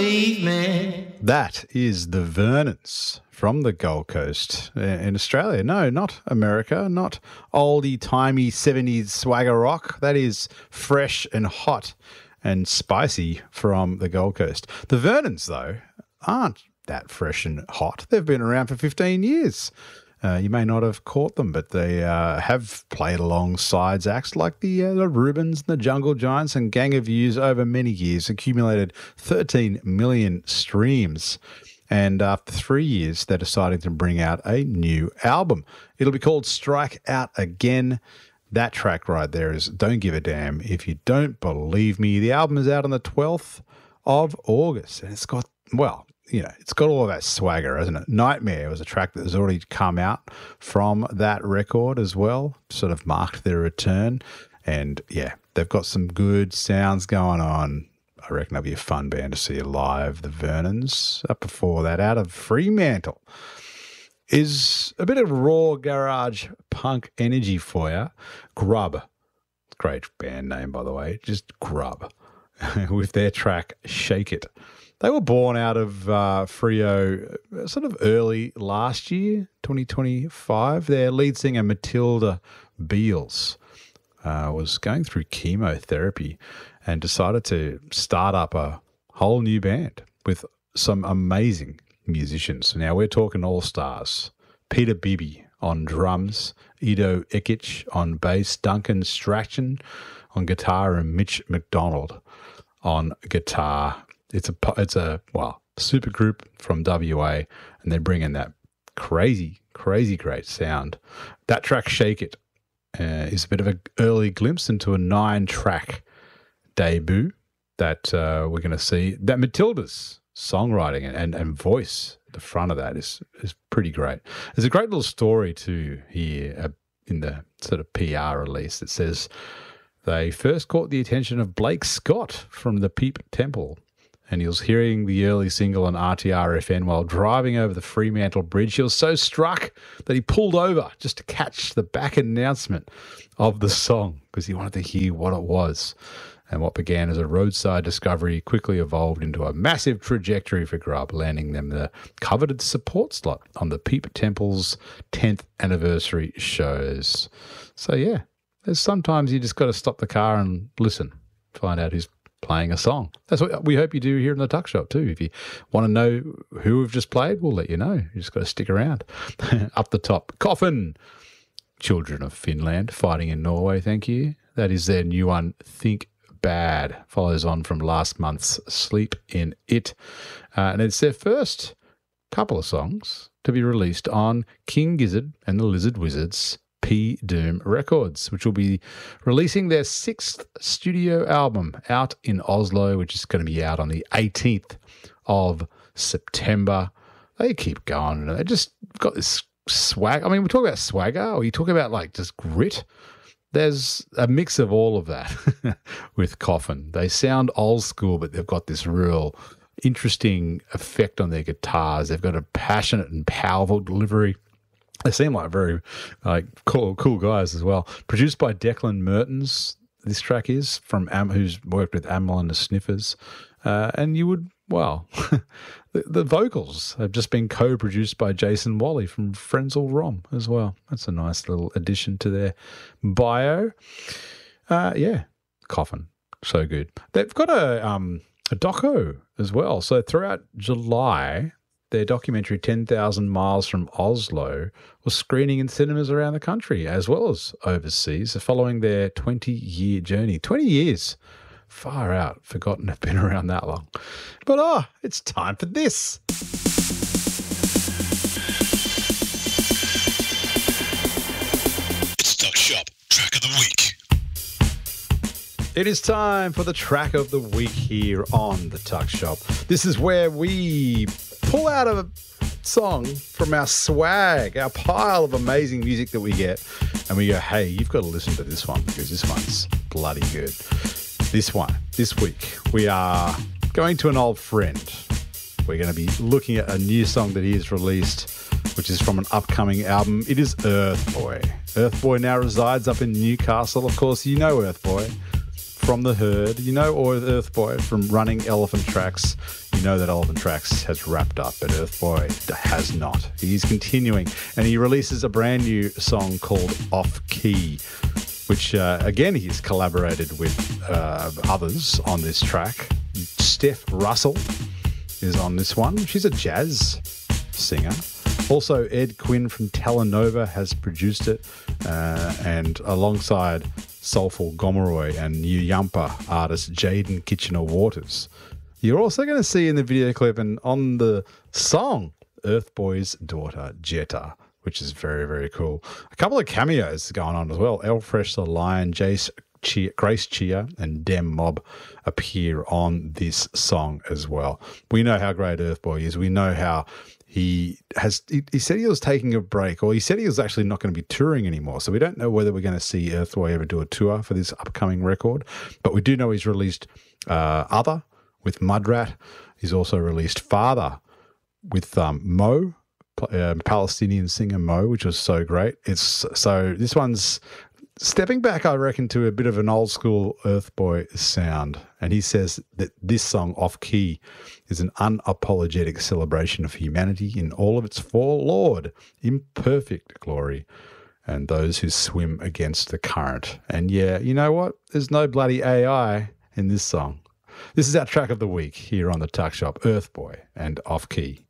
believe me. That is the Vernons from the Gold Coast in Australia. No, not America, not oldie-timey 70s swagger rock. That is fresh and hot and spicy from the Gold Coast. The Vernons, though, aren't that fresh and hot. They've been around for 15 years. You may not have caught them, but they have played alongside acts like the Rubens, the Jungle Giants, and Gang of Youths over many years, accumulated 13 million streams. And after 3 years, they're deciding to bring out a new album. It'll be called Strike Out Again. That track right there is Don't Give a Damn If You Don't Believe Me. The album is out on the 12th of August, and it's got, well, you know, it's got all of that swagger, hasn't it? Nightmare was a track that has already come out from that record as well, sort of marked their return. And yeah, they've got some good sounds going on. I reckon they'll be a fun band to see live. The Vernons, up before that, out of Fremantle, is a bit of raw garage punk energy for you. Grub, great band name, by the way, just Grub, with their track Shake It. They were born out of Freo sort of early last year, 2025. Their lead singer, Matilda Beals, was going through chemotherapy and decided to start up a whole new band with some amazing musicians. Now, we're talking all-stars. Peter Bibby on drums, Ido Ekic on bass, Duncan Strachan on guitar, and Mitch McDonald on guitar. It's a super group from WA, and they're bringing that crazy great sound. That track Shake It is a bit of an early glimpse into a 9-track debut that we're going to see. That Matilda's songwriting and voice at the front of that is pretty great. There's a great little story too here in the sort of PR release that says they first caught the attention of Blake Scott from the Peep Temple, and he was hearing the early single on RTR-FN while driving over the Fremantle Bridge. He was so struck that he pulled over just to catch the back announcement of the song because he wanted to hear what it was. And what began as a roadside discovery quickly evolved into a massive trajectory for Grub, landing them the coveted support slot on the Peep Temple's 10th anniversary shows. So, yeah, there's sometimes you just got to stop the car and listen, find out who's playing a song. That's what we hope you do here in the Tuck Shop too. If you want to know who we've just played, we'll let you know. You just got to stick around. Up the top, Coffin, Children of Finland, fighting in Norway, thank you. That is their new one, Think Bad. Follows on from last month's Sleep in It. And it's their first couple of songs to be released on King Gizzard and the Lizard Wizards P Doom Records, which will be releasing their 6th studio album out in Oslo, which is going to be out on the 18th of September. They keep going. They just got this swag. I mean, we talk about swagger, or you talk about like just grit. There's a mix of all of that with Coffin. They sound old school, but they've got this real interesting effect on their guitars. They've got a passionate and powerful delivery. They seem like very cool guys as well. Produced by Declan Mertens, this track is, from who's worked with Amyl and the Sniffers. And you would, well, the vocals have just been co-produced by Jason Wally from Frenzal Rom as well. That's a nice little addition to their bio. Yeah, Coffin, so good. They've got a doco as well. So throughout July, their documentary 10,000 Miles from Oslo was screening in cinemas around the country as well as overseas, following their 20-year journey. 20 years. Far out. Forgotten to have been around that long. But, it's time for this. It's Tuck Shop Track of the Week. It is time for the Track of the Week here on the Tuck Shop. This is where we pull out a song from our swag, our pile of amazing music that we get, and we go, hey, you've got to listen to this one because this one's bloody good. This week, we are going to an old friend. We're going to be looking at a new song that he has released, which is from an upcoming album. It is Earth Boy. Earth Boy now resides up in Newcastle. Of course, you know Earth Boy from The Herd, or Earth Boy from running Elephant Tracks. You know that Elephant Tracks has wrapped up, but Earth Boy has not. He's continuing, and he releases a brand new song called Off Key, which, again, he's collaborated with others on this track. Steph Russell is on this one. She's a jazz singer. Also, Ed Quinn from Telenova has produced it, and alongside Soulful Gomeroy and New Yumpa artist Jaden Kitchener-Waters. You're also going to see in the video clip and on the song Earth Boy's daughter, Jetta, which is very, very cool. A couple of cameos going on as well. Elfresh the Lion, Grace Chia, and Dem Mob appear on this song as well. We know how great Earth Boy is. We know how he said he was taking a break, or he said he was actually not going to be touring anymore. So we don't know whether we're going to see Earth Boy ever do a tour for this upcoming record. But we do know he's released Other with Mudrat. He's also released Father with Mo, Palestinian singer Mo, which was so great. So this one's stepping back, I reckon, to a bit of an old school Earth Boy sound. And he says that this song, Off Key, is an unapologetic celebration of humanity in all of its forlorn, imperfect glory, and those who swim against the current. And yeah, you know what? There's no bloody AI in this song. This is our track of the week here on the Tuck Shop, Earth Boy and Off Key.